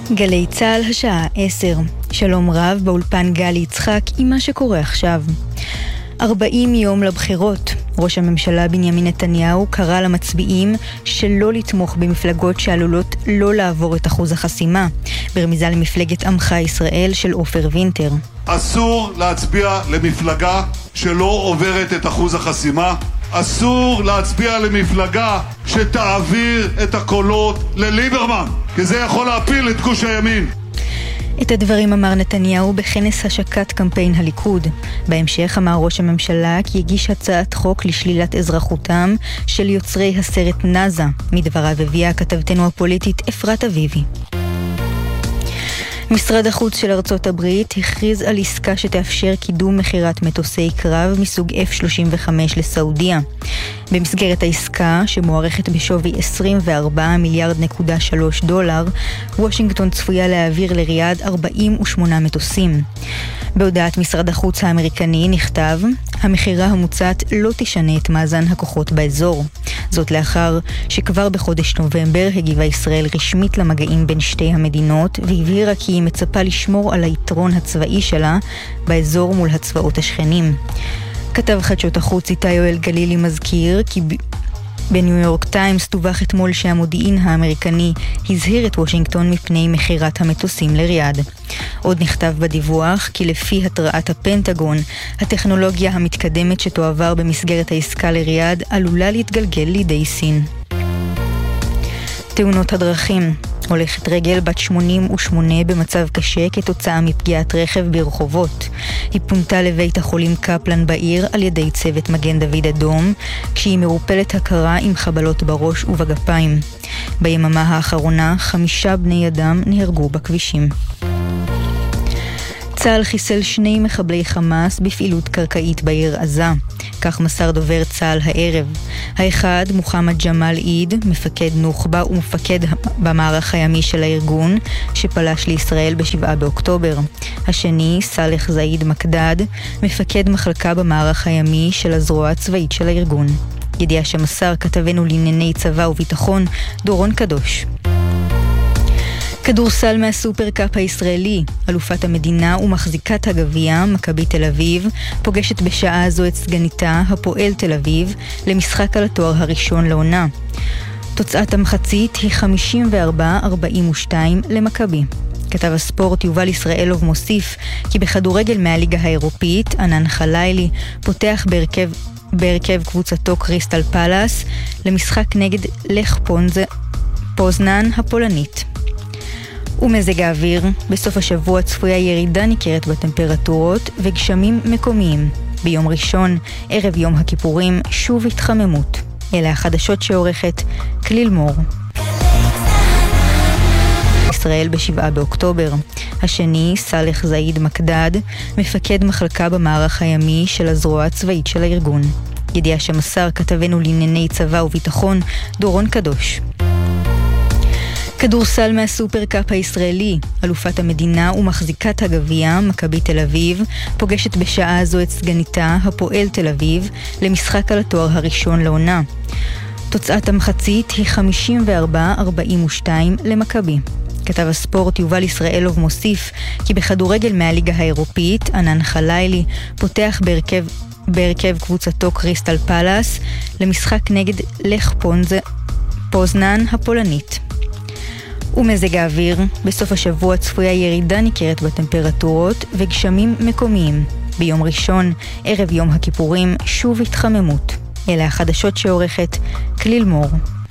גלי צהל השעה 10. שלום רב, באולפן גלי יצחק עם מה שקורה עכשיו. 40 יום לבחירות. ראש הממשלה בנימין נתניהו קרא למצביעים שלא לתמוך במפלגות שעלולות לא לעבור את אחוז החסימה, ברמיזה למפלגת עמך ישראל של עופר וינטר. אסור להצביע למפלגה שלא עוברת את אחוז החסימה. אסור להצביע למפלגה שתעביר את הקולות לליברמן, כי זה יכול להפיל את גוש הימין. את הדברים אמר נתניהו בכנס השקת קמפיין הליכוד. בהמשך אמר ראש הממשלה כי הגיש הצעת חוק לשלילת אזרחותם של יוצרי הסרט נאזה. מדבריו הביאה כתבתנו הפוליטית אפרת אביבי. משרד החוץ של ארצות הברית הכריז על עסקה שתאפשר קידום מחירת מטוסי קרב מסוג F-35 לסעודיה. במסגרת העסקה, שמוערכת בשווי 24.3 מיליארד דולר, וושינגטון צפויה להעביר לריאד 48 מטוסים. בהודעת משרד החוץ האמריקני נכתב, המחירה המוצעת לא תשנה את מאזן הכוחות באזור. זאת לאחר שכבר בחודש נובמבר הגיבה ישראל רשמית למגעים בין שתי המדינות, והבהירה כי היא מצפה לשמור על היתרון הצבאי שלה באזור מול הצבאות השכנים. כתב חדשות החוץ איתי יואל גלילי מזכיר כי בניו יורק טיימס דווח אתמול שהמודיעין האמריקני הזהיר את וושינגטון מפני מחירת המטוסים לריאד. עוד נכתב בדיווח כי לפי התראת הפנטגון, הטכנולוגיה המתקדמת שתועבר במסגרת העסקה לריאד עלולה להתגלגל לידי סין. תאונות הדרכים. הולכת רגל בת 88 במצב קשה כתוצאה מפגיעת רכב ברחובות. היא פונתה לבית החולים קפלן בעיר על ידי צוות מגן דוד אדום, כשהיא מרופלת הכרה עם חבלות בראש ובגפיים. ביממה האחרונה 5 בני אדם נהרגו בכבישים. צה"ל חיסל 2 מחבלי חמאס בפעילות קרקעית בעיר עזה. כך מסר דובר צה"ל הערב. האחד, מוחמד ג'מאל עיד, מפקד נוח'בה ומפקד במערך הימי של הארגון, שפלש לישראל ב7 באוקטובר. השני, סאלח זעיד מקדד, מפקד מחלקה במערך הימי של הזרוע הצבאית של הארגון. ידיעה שמסר כתבנו לענייני צבא וביטחון, דורון קדוש. כדורסל מהסופרקאפ הישראלי, אלופת המדינה ומחזיקת הגביע, מכבי תל אביב, פוגשת בשעה זו את סגניתה, הפועל תל אביב, למשחק על התואר הראשון לעונה. תוצאת המחצית היא 54-42 למכבי. כתב הספורט יובל ישראלוב מוסיף כי בכדורגל מהליגה האירופית, ענן חלילי פותח בהרכב קבוצתו קריסטל פלאס למשחק נגד לך פוזנן הפולנית. ומזג האוויר, בסוף השבוע צפויה ירידה ניכרת בטמפרטורות וגשמים מקומיים. ביום ראשון, ערב יום הכיפורים, שוב התחממות. אלה החדשות שעורכת כליל מור. ישראל ב7 באוקטובר. השני, סאלח זעיד מקדד, מפקד מחלקה במערך הימי של הזרוע הצבאית של הארגון. ידיעה שמסר כתבנו לענייני צבא וביטחון, דורון קדוש. כדורסל מהסופרקאפ הישראלי, אלופת המדינה ומחזיקת הגביע, מכבי תל אביב, פוגשת בשעה זו את סגניתה, הפועל תל אביב, למשחק על התואר הראשון לעונה. תוצאת המחצית היא 54-42 למכבי. כתב הספורט יובל ישראלוב מוסיף כי בכדורגל מהליגה האירופית, ענן חלילי פותח בהרכב קבוצתו קריסטל פלאס למשחק נגד לך פוזנן הפולנית. ומזג האוויר, בסוף השבוע צפויה ירידה ניכרת בטמפרטורות וגשמים מקומיים. ביום ראשון, ערב יום הכיפורים, שוב התחממות. אלה החדשות שעורכת כליל מור.